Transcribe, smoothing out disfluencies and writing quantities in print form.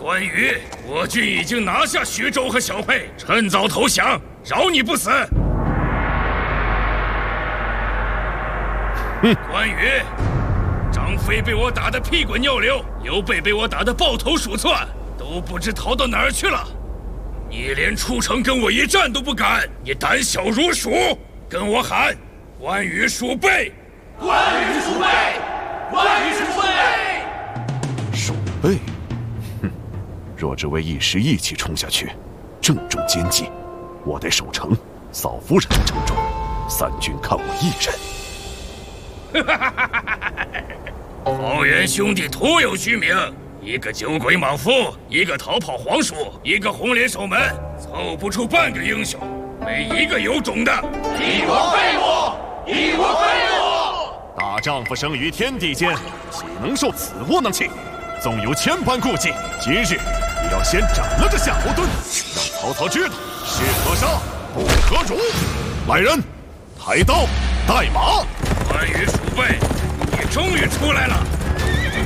关羽，我军已经拿下徐州和小沛，趁早投降，饶你不死。关羽，张飞被我打得屁滚尿流，刘备被我打得抱头鼠窜，都不知逃到哪儿去了。你连出城跟我一战都不敢，你胆小如鼠，跟我喊关羽鼠辈！ 关羽鼠辈！关羽鼠辈！ 鼠辈，哼！若只为一时义气冲下去，正中奸计，我得守城，嫂夫人在城中，三军看我一人。 曹元兄弟徒有虚名，一个酒鬼莽夫，一个逃跑黄鼠，一个红脸守门，凑不出半个英雄，没一个有种的。 一国废我，一国废我！ 大丈夫生于天地间，岂能受此窝囊气？纵有千般顾忌，今日也要先斩了这夏侯惇，让曹操知道士可杀，不可辱。来人，抬刀，带马！ 关羽鼠辈，你终于出来了！